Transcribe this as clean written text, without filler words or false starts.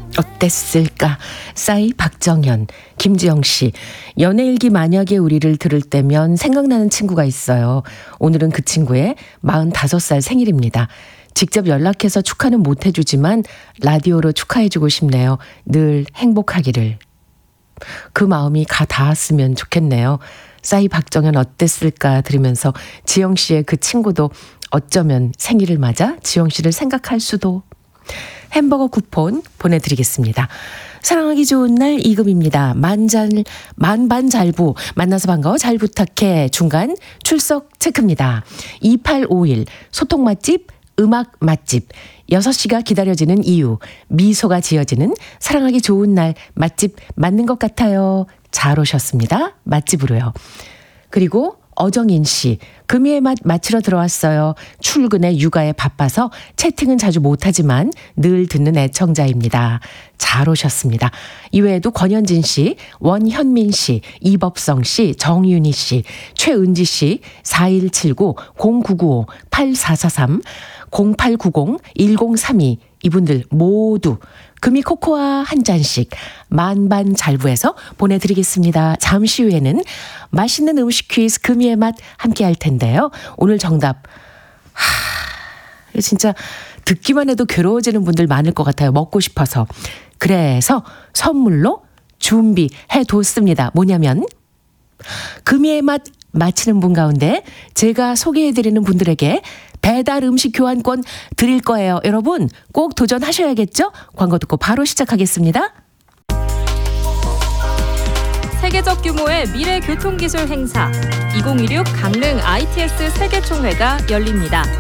어땠을까? 싸이 박정현, 김지영 씨. 연애일기 만약에 우리를 들을 때면 생각나는 친구가 있어요. 오늘은 그 친구의 45살 생일입니다. 직접 연락해서 축하는 못 해주지만 라디오로 축하해주고 싶네요. 늘 행복하기를. 그 마음이 가 닿았으면 좋겠네요. 싸이 박정현 어땠을까 들으면서 지영 씨의 그 친구도 어쩌면 생일을 맞아 지영 씨를 생각할 수도. 햄버거 쿠폰 보내드리겠습니다. 사랑하기 좋은 날 이금입니다. 만반잘부 만나서 반가워 잘 부탁해 중간 출석 체크입니다. 2851 소통 맛집 음악 맛집 6시가 기다려지는 이유 미소가 지어지는 사랑하기 좋은 날 맛집 맞는 것 같아요. 잘 오셨습니다. 맛집으로요. 그리고 어정인 씨, 금요의 맛 마치러 들어왔어요. 출근에 육아에 바빠서 채팅은 자주 못하지만 늘 듣는 애청자입니다. 잘 오셨습니다. 이외에도 권현진 씨, 원현민 씨, 이법성 씨, 정윤희 씨, 최은지 씨, 4179, 0995, 8443, 0890, 1032 이분들 모두 금이 코코아 한 잔씩 만반잘부해서 보내드리겠습니다. 잠시 후에는 맛있는 음식 퀴즈 금이의 맛 함께 할 텐데요. 오늘 정답 진짜 듣기만 해도 괴로워지는 분들 많을 것 같아요. 먹고 싶어서. 그래서 선물로 준비해뒀습니다. 뭐냐면 금이의 맛 마치는 분 가운데 제가 소개해드리는 분들에게 배달 음식 교환권 드릴 거예요. 여러분 꼭 도전하셔야겠죠? 광고 듣고 바로 시작하겠습니다. 세계적 규모의 미래 교통기술 행사 2016 강릉 ITS 세계총회가 열립니다.